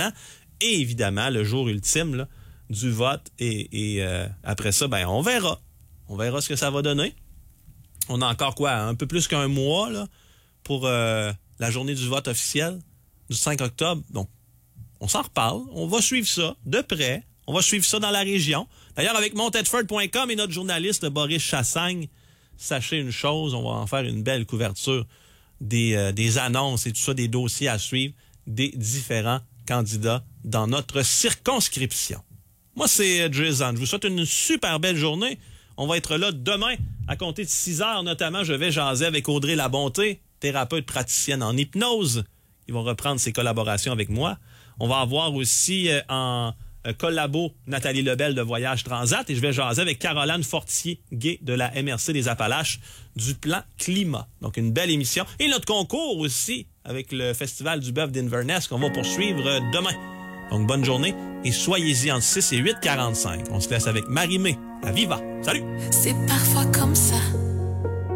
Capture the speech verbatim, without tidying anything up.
maintenant. Et évidemment, le jour ultime là, du vote. Et, et euh, après ça, ben on verra. On verra ce que ça va donner. On a encore quoi? Un peu plus qu'un mois là, pour euh, la journée du vote officiel du cinq octobre. Donc, on s'en reparle. On va suivre ça de près. On va suivre ça dans la région. D'ailleurs, avec montedford point com et notre journaliste Boris Chassagne, sachez une chose, on va en faire une belle couverture des, euh, des annonces et tout ça, des dossiers à suivre des différents candidats dans notre circonscription. Moi, c'est Jason. Je vous souhaite une super belle journée. On va être là demain à compter de six heures. Notamment, je vais jaser avec Audrey Labonté, thérapeute praticienne en hypnose. Ils vont reprendre ses collaborations avec moi. On va avoir aussi euh, en euh, collabo Nathalie Lebel de Voyage Transat et je vais jaser avec Caroline Fortier-Gay de la M R C des Appalaches du plan climat. Donc, une belle émission. Et notre concours aussi avec le Festival du bœuf d'Inverness qu'on va poursuivre euh, demain. Donc, bonne journée et soyez-y entre six et huit quarante-cinq. On se laisse avec Marie-Mé à Viva. Salut! C'est parfois comme ça.